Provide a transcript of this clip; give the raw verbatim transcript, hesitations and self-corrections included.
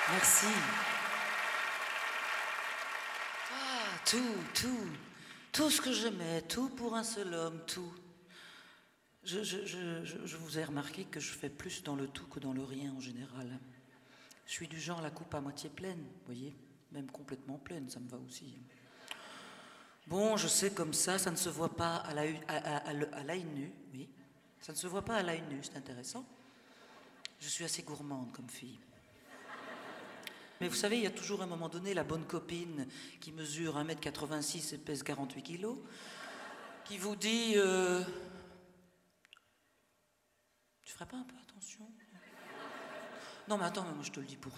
Merci. Ah, tout, tout. Tout ce que j'aimais, tout pour un seul homme, tout. Je, je, je, je, je vous ai remarqué que je fais plus dans le tout que dans le rien en général. Je suis du genre la coupe à moitié pleine, vous voyez, même complètement pleine, ça me va aussi. Bon, je sais comme ça, ça ne se voit pas à l'œil à, à, à, à l'œil nu, oui. Ça ne se voit pas à l'œil nu, c'est intéressant. Je suis assez gourmande comme fille. Mais vous savez, il y a toujours à un moment donné la bonne copine qui mesure un mètre quatre-vingt-six et pèse quarante-huit kilos, qui vous dit euh, tu ferais pas un peu attention? Non mais attends, mais moi je te le dis pour